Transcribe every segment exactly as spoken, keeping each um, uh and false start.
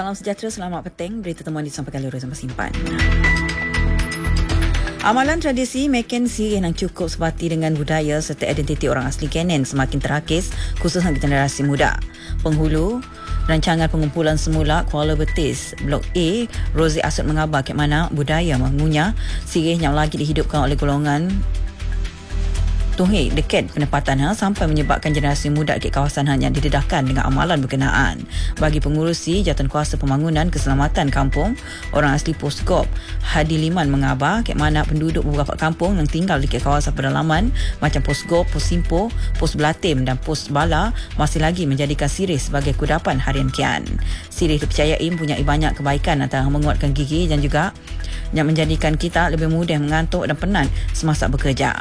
Salam sejahtera, selamat petang. Berita temuan disampaikan oleh Rozan Simpan. Amalan tradisi McKenzie yang cukup sebati dengan budaya serta identiti orang asli Kenin semakin terakis khususnya generasi muda. Penghulu rancangan pengumpulan semula Kuala Betis Blok A, Rosie Asud mengabar ke mana budaya mengunyah sirih yang lagi dihidupkan oleh golongan Tuhik dekat penempatan ha, sampai menyebabkan generasi muda di kawasan hanya didedahkan dengan amalan berkenaan. Bagi pengurusi Jawatankuasa Pembangunan Keselamatan Kampung, orang asli Posgop Hadi Liman mengabar ke mana penduduk beberapa kampung yang tinggal di kawasan pedalaman macam Posgop, Pos Simpo, Pos Belatim dan Pos Bala masih lagi menjadikan sirih sebagai kudapan harian kian. Sirih dipercayai mempunyai banyak kebaikan antara menguatkan gigi dan juga yang menjadikan kita lebih mudah mengantuk dan penat semasa bekerja.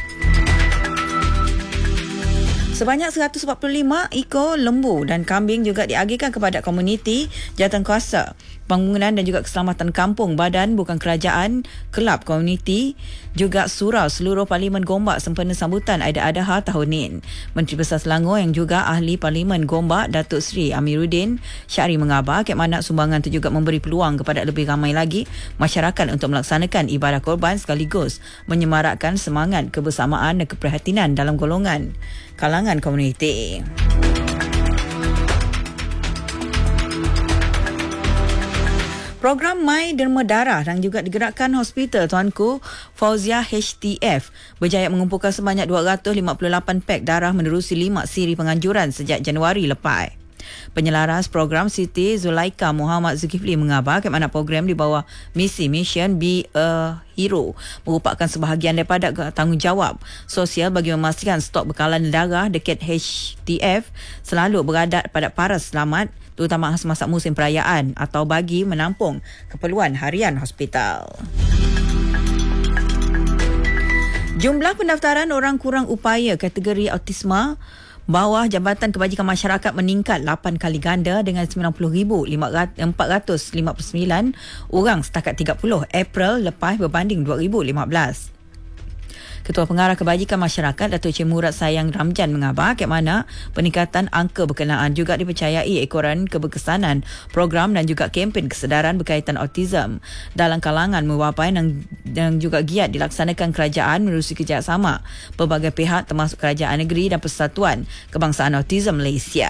Sebanyak seratus empat puluh lima ekor lembu dan kambing juga diagihkan kepada komuniti Jawatankuasa Pembangunan dan juga Keselamatan Kampung, badan bukan kerajaan, kelab komuniti, juga surau seluruh Parlimen Gombak sempena sambutan Aidil-Adha tahun ini. Menteri Besar Selangor yang juga ahli Parlimen Gombak, Datuk Seri Amiruddin Syari mengabar ke mana sumbangan itu juga memberi peluang kepada lebih ramai lagi masyarakat untuk melaksanakan ibadah korban sekaligus menyemarakkan semangat kebersamaan dan keprihatinan dalam golongan kalangan komuniti. Program My Derma Darah dan juga digerakkan Hospital Tuanku Fauzia H T F berjaya mengumpulkan sebanyak dua ratus lima puluh lapan pek darah menerusi lima siri penganjuran sejak Januari lepas. Penyelaras program Siti Zulaika Muhammad Zulkifli mengabar ke mana program di bawah misi Mission Be a Hero merupakan sebahagian daripada tanggungjawab sosial bagi memastikan stok bekalan darah dekat H T F selalu berada pada paras selamat terutama semasa musim perayaan atau bagi menampung keperluan harian hospital. Jumlah pendaftaran orang kurang upaya kategori autisma bawah Jabatan Kebajikan Masyarakat meningkat lapan kali ganda dengan sembilan puluh ribu empat ratus lima puluh sembilan orang setakat tiga puluh April lepas berbanding dua ribu lima belas. Ketua Pengarah Kebajikan Masyarakat Datuk Cik Murad Sayang Ramjan mengabar ke mana peningkatan angka berkenaan juga dipercayai ekoran keberkesanan program dan juga kempen kesedaran berkaitan autism dalam kalangan mewapai dan, dan juga giat dilaksanakan kerajaan menerusi kerjasama pelbagai pihak termasuk Kerajaan Negeri dan Persatuan Kebangsaan Autism Malaysia.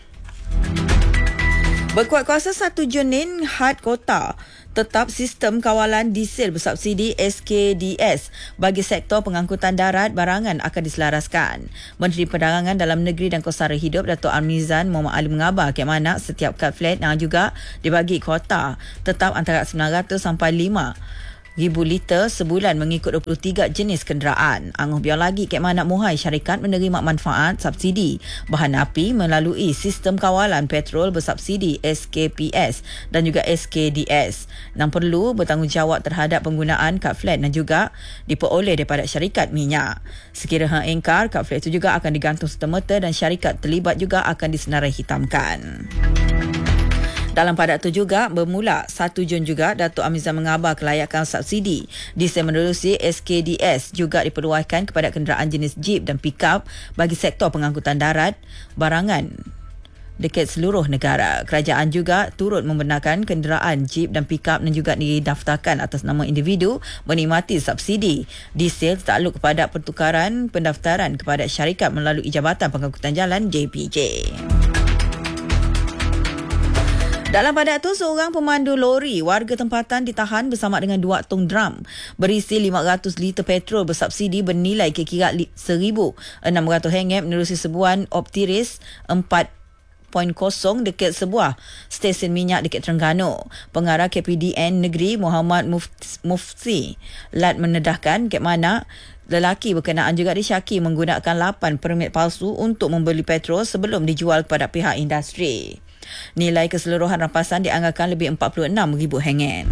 Berkuat kuasa satu Junin, Had Kota tetap sistem kawalan diesel bersubsidi S K D S bagi sektor pengangkutan darat barangan akan diselaraskan. Menteri Perdagangan Dalam Negeri dan Kos Sara Hidup Datuk Amizan Muhammad Ali mengabar ke mana setiap kad flat yang juga dibagi kuota tetap antara sembilan ratus sampai lima ribu liter sebulan mengikut dua puluh tiga jenis kenderaan. Angah biar lagi ke mana muhai syarikat menerima manfaat subsidi bahan api melalui sistem kawalan petrol bersubsidi S K P S dan juga S K D S dan perlu bertanggungjawab terhadap penggunaan kad flat dan juga diperoleh daripada syarikat minyak. Sekiranya engkar, kad flat itu juga akan digantung serta-merta dan syarikat terlibat juga akan disenarai hitamkan. Dalam pada itu juga, bermula satu Jun juga, Datuk Amizan mengabar kelayakan subsidi diesel menerusi S K D S juga diperluaskan kepada kenderaan jenis Jeep dan Pickup bagi sektor pengangkutan darat barangan dekat seluruh negara. Kerajaan juga turut membenarkan kenderaan Jeep dan Pickup dan juga didaftarkan atas nama individu menikmati subsidi diesel takluk kepada pertukaran pendaftaran kepada syarikat melalui Jabatan Pengangkutan Jalan J P J. Dalam pada itu, seorang pemandu lori warga tempatan ditahan bersama dengan dua tong drum berisi lima ratus liter petrol bersubsidi bernilai kira-kira seribu enam ratus ringgit menerusi sebuah optiris empat titik kosong dekat sebuah stesen minyak dekat Terengganu. Pengarah K P D N Negeri Muhammad Mufti Lat menedahkan ke mana lelaki berkenaan juga disyaki menggunakan lapan permit palsu untuk membeli petrol sebelum dijual kepada pihak industri. Nilai keseluruhan rampasan dianggarkan lebih empat puluh enam ribu ringgit.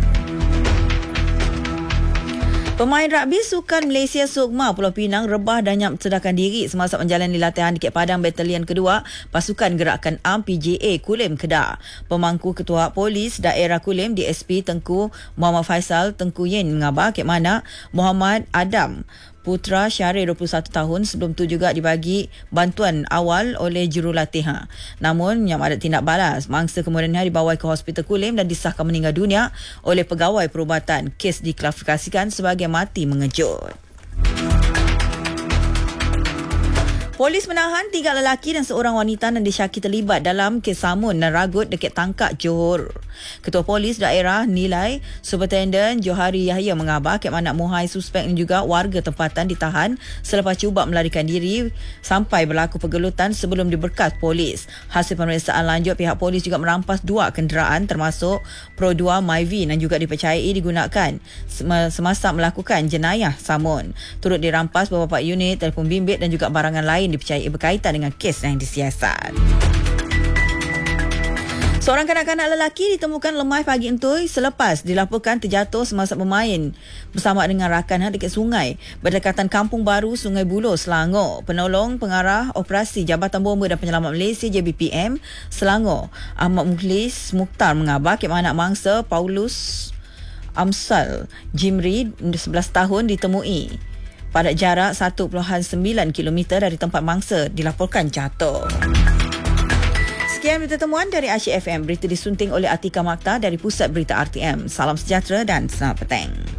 Pemain rugby sukan Malaysia Sukma Pulau Pinang rebah dan nyap sedahkan diri semasa menjalani latihan di Padang Batalion Kedua Pasukan Gerakan A M P J A Kulim Kedah. Pemangku Ketua Polis Daerah Kulim D S P Tengku Muhammad Faisal Tengku Yin mengabar ke mana Muhammad Adam Putra Syaril dua puluh satu tahun sebelum tu juga dibagi bantuan awal oleh jurulatih. Namun yang ada tindak balas, mangsa kemudiannya dibawa ke Hospital Kulim dan disahkan meninggal dunia oleh pegawai perubatan. Kes diklasifikasikan sebagai mati mengejut. Polis menahan tiga lelaki dan seorang wanita yang disyaki terlibat dalam kes samun dan ragut dekat Tangkak, Johor. Ketua Polis Daerah nilai Superintendent Johari Yahya mengabar Kek Manak Mohai suspek dan juga warga tempatan ditahan selepas cuba melarikan diri sampai berlaku pergelutan sebelum diberkas polis. Hasil pemeriksaan lanjut, pihak polis juga merampas dua kenderaan termasuk Pro dua Myvi yang juga dipercayai digunakan semasa melakukan jenayah samun. Turut dirampas beberapa unit telefon bimbit dan juga barangan lain dipercayai berkaitan dengan kes yang disiasat. Seorang kanak-kanak lelaki ditemukan lemah pagi entui selepas dilaporkan terjatuh semasa bermain bersama dengan rakan dekat sungai berdekatan Kampung Baru, Sungai Buloh, Selangor. Penolong Pengarah Operasi Jabatan Bomba dan Penyelamat Malaysia J B P M Selangor, Ahmad Mukhlis Mukhtar mengabar Kek Manak mangsa Paulus Amsal Jimri sebelas tahun ditemui pada jarak satu perpuluhan sembilan kilometer dari tempat mangsa dilaporkan jatuh. Sekian berita temuan dari Asyik F M. Berita disunting oleh Atika Makta dari Pusat Berita R T M. Salam sejahtera dan selamat petang.